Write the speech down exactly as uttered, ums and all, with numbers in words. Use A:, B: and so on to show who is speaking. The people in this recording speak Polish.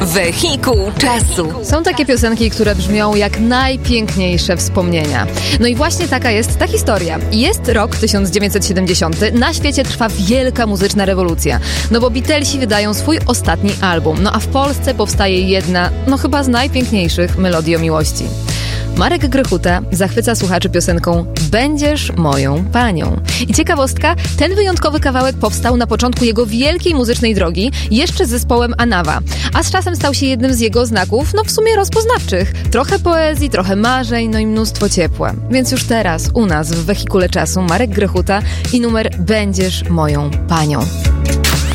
A: Wehikuł czasu.
B: Są takie piosenki, które brzmią jak najpiękniejsze wspomnienia. No i właśnie taka jest ta historia. Jest rok tysiąc dziewięćset siedemdziesiąty. Na świecie trwa wielka muzyczna rewolucja. No bo Beatlesi wydają swój ostatni album. No a w Polsce powstaje jedna, no chyba z najpiękniejszych melodii o miłości. Marek Grechuta zachwyca słuchaczy piosenką Będziesz moją panią. I ciekawostka, ten wyjątkowy kawałek powstał na początku jego wielkiej muzycznej drogi, jeszcze z zespołem Anawa, a z czasem stał się jednym z jego znaków, no w sumie rozpoznawczych. Trochę poezji, trochę marzeń, no i mnóstwo ciepła. Więc już teraz u nas w Wehikule Czasu Marek Grechuta i numer Będziesz moją panią.